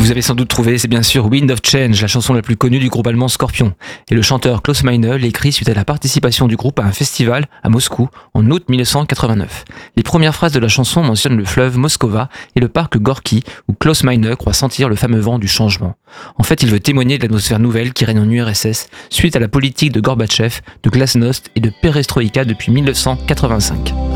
Vous avez sans doute trouvé, c'est bien sûr Wind of Change, la chanson la plus connue du groupe allemand Scorpion. Et le chanteur Klaus Meine l'écrit suite à la participation du groupe à un festival à Moscou en août 1989. Les premières phrases de la chanson mentionnent le fleuve Moskova et le parc Gorki où Klaus Meine croit sentir le fameux vent du changement. En fait, il veut témoigner de l'atmosphère nouvelle qui règne en URSS suite à la politique de Gorbatchev, de glasnost et de perestroïka depuis 1985.